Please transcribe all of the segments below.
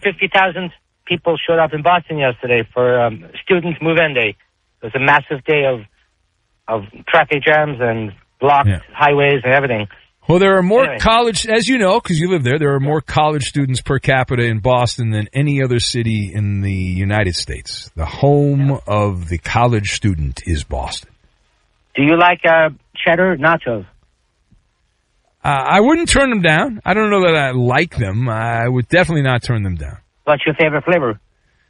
50,000 people showed up in Boston yesterday for Students Move-In Day. It was a massive day of traffic jams and blocked highways and everything. Well, there are more college, as you know, because you live there are more college students per capita in Boston than any other city in the United States. The home of the college student is Boston. Do you like cheddar nachos? I wouldn't turn them down. I don't know that I like them. I would definitely not turn them down. What's your favorite flavor?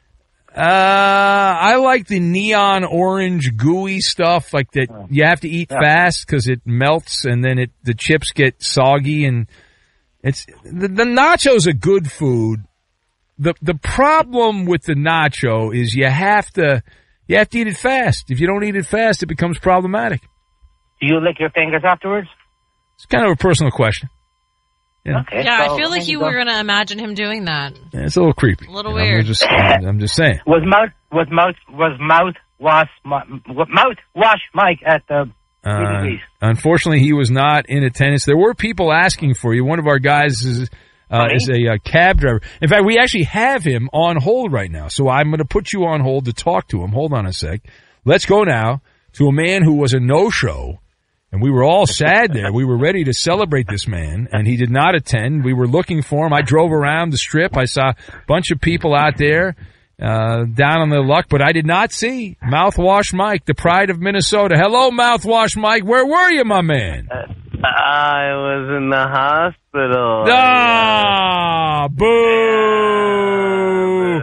I like the neon orange gooey stuff, like that you have to eat fast because it melts and then the chips get soggy, and it's the nachos are good food. The problem with the nacho is you have to eat it fast. If you don't eat it fast, it becomes problematic. Do you lick your fingers afterwards? It's kind of a personal question. Okay, yeah, so I feel like you were going to imagine him doing that. Yeah, it's a little creepy. A little weird. I'm just saying. Was mouthwash Mike at the unfortunately, he was not in attendance. There were people asking for you. One of our guys is a cab driver. In fact, we actually have him on hold right now. So I'm going to put you on hold to talk to him. Hold on a sec. Let's go now to a man who was a no-show. And we were all sad there. We were ready to celebrate this man, and he did not attend. We were looking for him. I drove around the Strip. I saw a bunch of people out there down on the luck, but I did not see Mouthwash Mike, the pride of Minnesota. Hello, Mouthwash Mike. Where were you, my man? I was in the hospital. Ah, boo!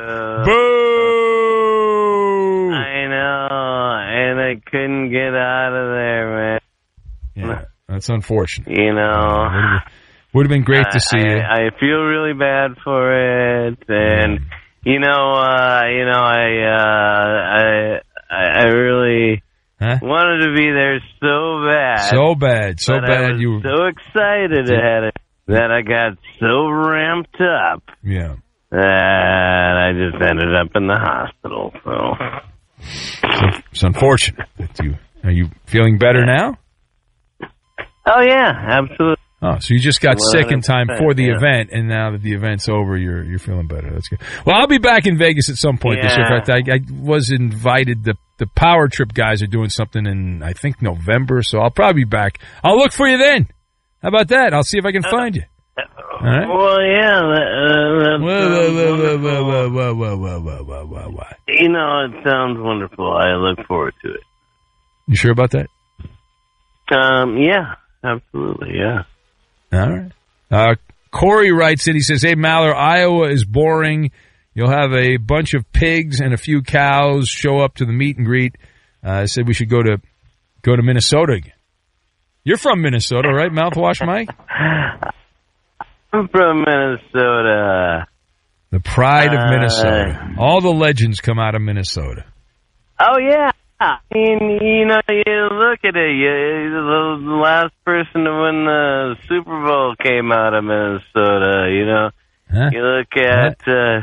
Boo! I know, and I couldn't get out of there, man. Yeah, that's unfortunate. You know, would have been great to see you. I feel really bad for it, and I really wanted to be there so bad. So bad. I was so excited that I got so ramped up. Yeah. That I just ended up in the hospital. So it's unfortunate that are you feeling better now? Oh, yeah, absolutely. Oh, so you just got sick in time for the event, and now that the event's over, you're feeling better. That's good. Well, I'll be back in Vegas at some point this year. In fact, I was invited. The Power Trip guys are doing something in, I think, November, so I'll probably be back. I'll look for you then. How about that? I'll see if I can find you. All right? Well, yeah. You know, it sounds wonderful. I look forward to it. You sure about that? Yeah. Absolutely, yeah. All right. Corey writes in, he says, hey, Maller, Iowa is boring. You'll have a bunch of pigs and a few cows show up to the meet and greet. I said we should go to Minnesota again. You're from Minnesota, right, Mouthwash Mike? I'm from Minnesota. The pride of Minnesota. All the legends come out of Minnesota. Oh, yeah. I mean, you know, you look at it, the last person to win the Super Bowl came out of Minnesota, you know. Huh? You look at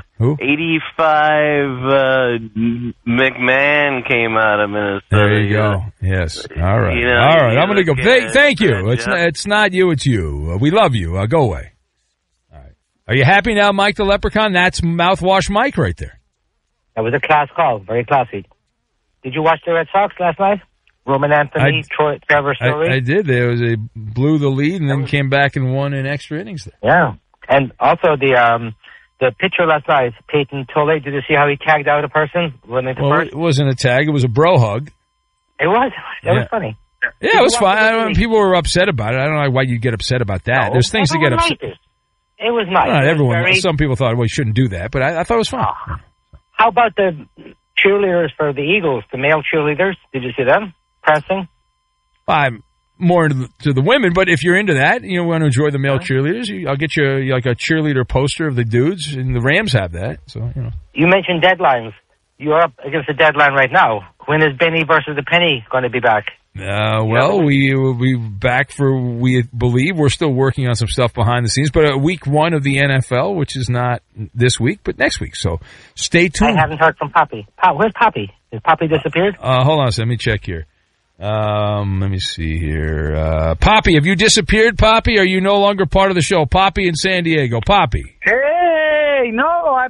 85 McMahon came out of Minnesota. There you go. Yes. All right. You know, all right. I'm going to go. Thank you. It's not you, it's you. We love you. Go away. All right. Are you happy now, Mike the Leprechaun? That's Mouthwash Mike right there. That was a class call. Very classy. Did you watch the Red Sox last night? Roman Anthony, Trevor Story? I did. They blew the lead and then came back and won in extra innings there. Yeah. And also the pitcher last night, Peyton Tolle, did you see how he tagged out a person? It wasn't a tag. It was a bro hug. It was. That was funny. Yeah, it was fine. People were upset about it. I don't know why you get upset about that. There's things to get upset. It was nice. Not everyone. Some people thought, well, you shouldn't do that. But I thought it was fun. How about the cheerleaders for the Eagles, the male cheerleaders? Did you see them pressing? I'm more to the women, but if you're into that, you want to enjoy the male cheerleaders, I'll get you like a cheerleader poster of the dudes, and the Rams have that. So You mentioned deadlines. You're up against a deadline right now. When is Benny versus the Penny going to be back? Well, we will be back we believe. We're still working on some stuff behind the scenes, but week 1 of the NFL, which is not this week, but next week. So stay tuned. I haven't heard from Poppy. Where's Poppy? Has Poppy disappeared? Hold on a second. Let me check here. Let me see here. Poppy, have you disappeared, Poppy? Are you no longer part of the show? Poppy in San Diego. Poppy. Hey, no,